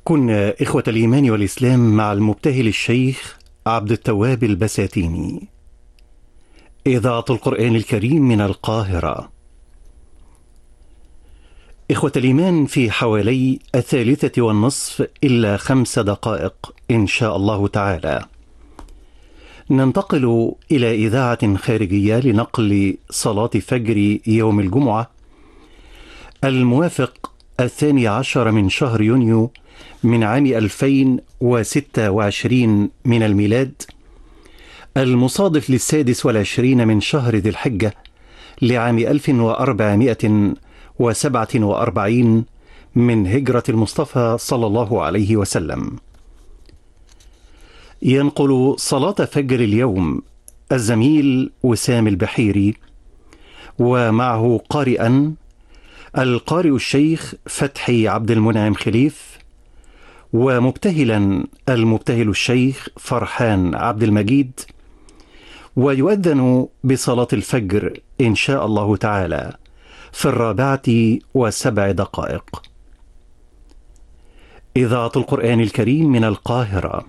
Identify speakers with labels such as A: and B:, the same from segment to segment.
A: كنا إخوة الإيمان والإسلام مع المبتهل الشيخ عبد التواب البساتيني. إذاعة القرآن الكريم من القاهرة. إخوة الإيمان، في حوالي 3:30 إلا 5 دقائق إن شاء الله تعالى ننتقل إلى إذاعة خارجية لنقل صلاة فجر يوم الجمعة الموافق 12 من شهر يونيو من عام 2026 من الميلاد، المصادف 26 من شهر ذي الحجة لعام 1447 من هجرة المصطفى صلى الله عليه وسلم. ينقل صلاة فجر اليوم الزميل وسام البحيري، ومعه قارئا القارئ الشيخ فتحي عبد المنعم خليف، ومبتهلا المبتهل الشيخ فرحان عبد المجيد، ويؤذن بصلاة الفجر إن شاء الله تعالى في 4:07. إذاعة القرآن الكريم من القاهرة.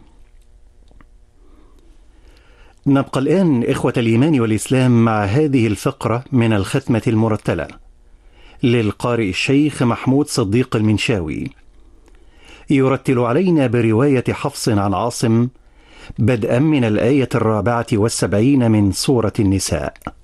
A: نبقى الآن إخوة الإيمان والإسلام مع هذه الفقرة من الختمة المرتلة للقارئ الشيخ محمود صديق المنشاوي، يرتل علينا برواية حفص عن عاصم بدءا من الآية 74 من سورة النساء.